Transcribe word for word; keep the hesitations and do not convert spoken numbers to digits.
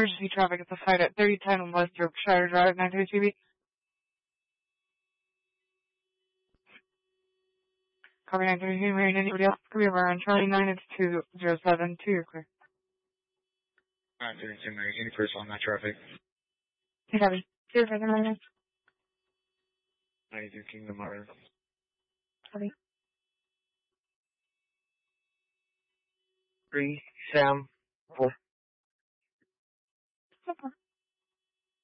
emergency traffic at the site at thirty ten West Yorkshire Drive, nine thirty-two B. Copy nine thirty-two, Marion, anybody else? Could be over on Charlie nine, it's two zero seven two, you're clear. nine thirty-two, Marion, any person on that traffic? Hey, copy. zero seven nine. ninety-two Kingdom Motor. Copy. Three, Sam, four.